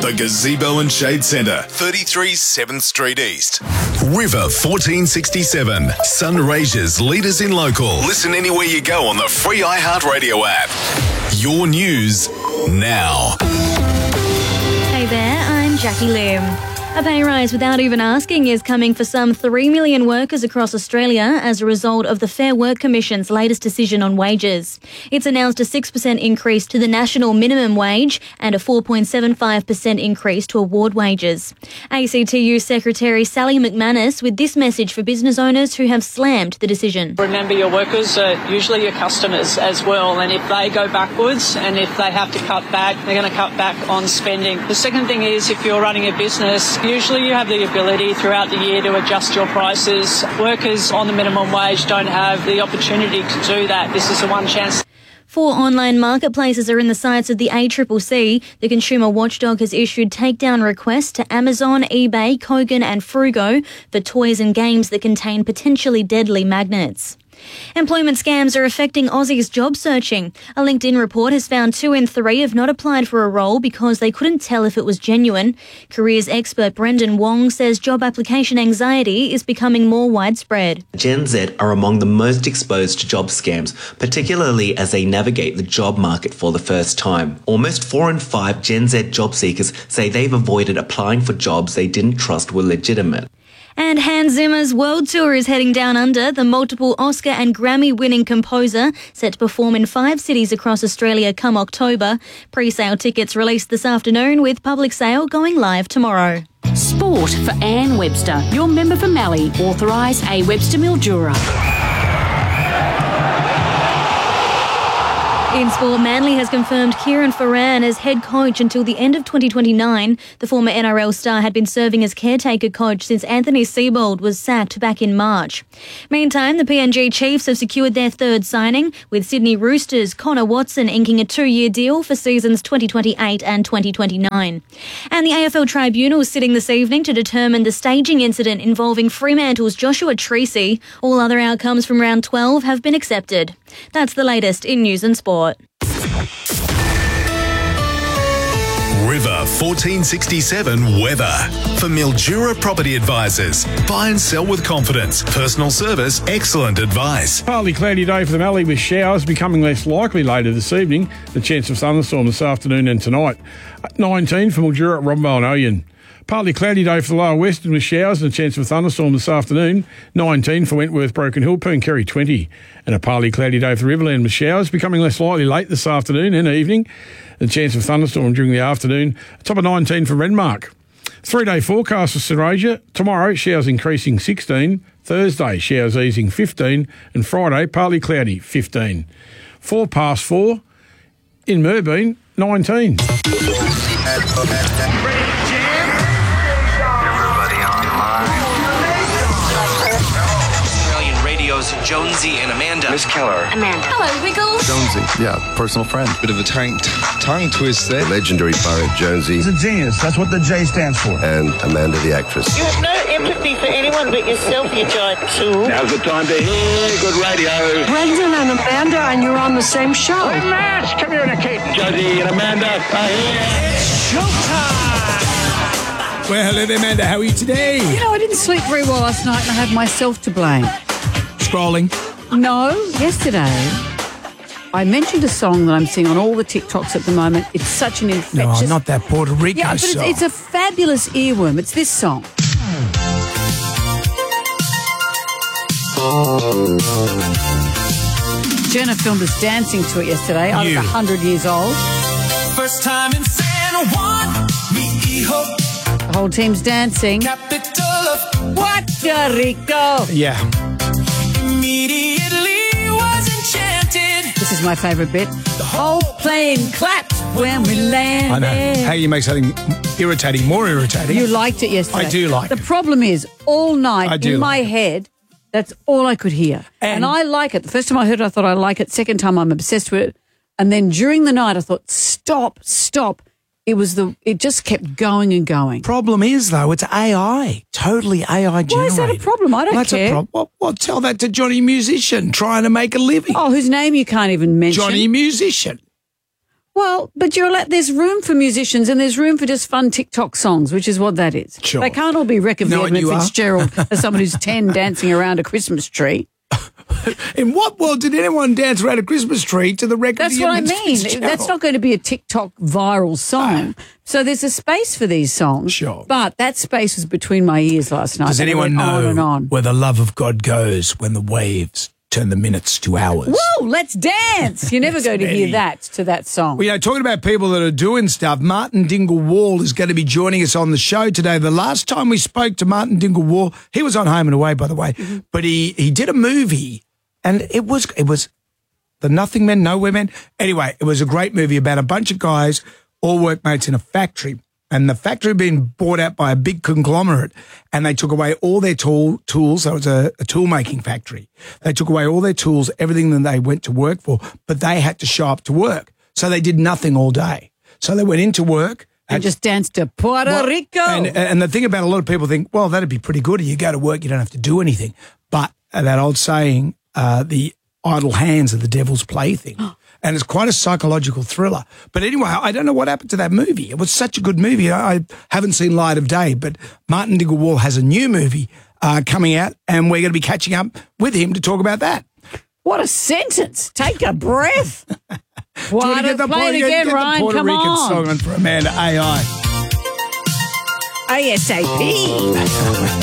for Gazebo and Shade Centre, 33 7th Street East. River 1467, Sunraysia's leaders in local. Listen anywhere you go on the free iHeartRadio app. Your news now. Hey there, I'm Jackie Lim. A pay rise without even asking is coming for some 3 million workers across Australia as a result of the Fair Work Commission's latest decision on wages. It's announced a 6% increase to the national minimum wage and a 4.75% increase to award wages. ACTU Secretary Sally McManus with this message for business owners who have slammed the decision. Remember, your workers are usually your customers as well, and if they go backwards and if they have to cut back, they're going to cut back on spending. The second thing is, if you're running a business, usually you have the ability throughout the year to adjust your prices. Workers on the minimum wage don't have the opportunity to do that. This is the one chance. 4 online marketplaces are in the sights of the ACCC. The Consumer Watchdog has issued takedown requests to Amazon, eBay, Kogan and Frugo for toys and games that contain potentially deadly magnets. Employment scams are affecting Aussies' job searching. A LinkedIn report has found 2 in 3 have not applied for a role because they couldn't tell if it was genuine. Careers expert Brendan Wong says job application anxiety is becoming more widespread. Gen Z are among the most exposed to job scams, particularly as they navigate the job market for the first time. Almost 4 in 5 Gen Z job seekers say they've avoided applying for jobs they didn't trust were legitimate. And Hans Zimmer's world tour is heading down under. The multiple Oscar and Grammy-winning composer set to perform in 5 cities across Australia come October. Pre-sale tickets released this afternoon with public sale going live tomorrow. Sport for Anne Webster, your member for Mallee. Authorise A. Webster Mildura. In sport, Manly has confirmed Kieran Ferran as head coach until the end of 2029. The former NRL star had been serving as caretaker coach since Anthony Seibold was sacked back in March. Meantime, the PNG Chiefs have secured their 3rd signing, with Sydney Roosters' Connor Watson inking a 2-year deal for seasons 2028 and 2029. And the AFL Tribunal is sitting this evening to determine the staging incident involving Fremantle's Joshua Treacy. All other outcomes from round 12 have been accepted. That's the latest in news and sport. River 1467 weather. For Mildura Property Advisors. Buy and sell with confidence. Personal service, excellent advice. Partly cloudy day for the Mallee with showers becoming less likely later this evening. The chance of thunderstorm this afternoon and tonight. 19 for Mildura at Robinvale and Oyen. Partly cloudy day for the lower western with showers and a chance of a thunderstorm this afternoon. 19 for Wentworth, Broken Hill, Pooncarie 20. And a partly cloudy day for the Riverland with showers becoming less likely late this afternoon and evening. The chance of thunderstorm during the afternoon. Top of 19 for Renmark. 3-day forecast for Sunraysia. Tomorrow, showers increasing 16. Thursday, showers easing 15. And Friday, partly cloudy 15. 4:04 in Moorbeen, 19. Jonesy and Amanda. Miss Keller. Amanda. Hello, Wiggles. Jonesy, yeah, personal friend. Bit of a tongue twist there. Legendary poet Jonesy. He's a genius. That's what the J stands for. And Amanda the actress. You have no empathy for anyone but yourself, you giant tool. Now's the time to hear good radio. Brendan and Amanda, and you're on the same show. Hey, Matt, communicate. Jonesy and Amanda are here. It's showtime. Well, hello there, Amanda. How are you today? You know, I didn't sleep very well last night and I had myself to blame. Scrolling? No, yesterday I mentioned a song that I'm seeing on all the TikToks at the moment. It's such an infectious... No, not that Puerto Rico but song. It's a fabulous earworm. It's this song. Jenna filmed us dancing to it yesterday. I was 100 years old. First time in San Juan, mi hijo. The whole team's dancing. Capital of Puerto Rico. Yeah. Immediately was enchanted. This is my favourite bit. The whole plane clapped when we landed. I know. How you make something irritating more irritating. You liked it yesterday. I do like it. it. The problem is, all night in my head, that's all I could hear. And I like it. The first time I heard it, I thought I like it. Second time, I'm obsessed with it. And then during the night, I thought, stop. It just kept going and going. Problem is, though, it's AI. Totally AI generated. Why is that a problem? I don't That's care. A problem. Well, tell that to Johnny Musician trying to make a living. Oh, whose name you can't even mention. Johnny Musician. Well, but there's room for musicians and there's room for just fun TikTok songs, which is what that is. Sure. They can't all be Wreck-It Edmund Fitzgerald as someone who's 10 dancing around a Christmas tree. In what world did anyone dance around a Christmas tree to the record? That's what I mean. That's not going to be a TikTok viral song. So there's a space for these songs. Sure. But that space was between my ears last night. Does anyone know where the love of God goes when the waves turn the minutes to hours? Woo, let's dance. You're never going to hear that to that song. Well, talking about people that are doing stuff, Martin Dingle-Wall is going to be joining us on the show today. The last time we spoke to Martin Dingle-Wall, he was on Home and Away, by the way, but he did a movie, and it was The Nothing Men, Nowhere Men. Anyway, it was a great movie about a bunch of guys, all workmates in a factory. And the factory had been bought out by a big conglomerate, and they took away all their tools. So it was a tool-making factory. They took away all their tools, everything that they went to work for, but they had to show up to work. So they did nothing all day. So they went into work. And just danced to Puerto Rico. And the thing about a lot of people think, well, that'd be pretty good. You go to work, you don't have to do anything. But that old saying, the idle hands are the devil's plaything. And it's quite a psychological thriller. But anyway, I don't know what happened to that movie. It was such a good movie. I haven't seen light of day, but Martin Dingle-Wall has a new movie coming out, and we're going to be catching up with him to talk about that. What a sentence. Take a breath. Play it again, Ryan. Puerto Rican song on for Amanda AI. ASAP.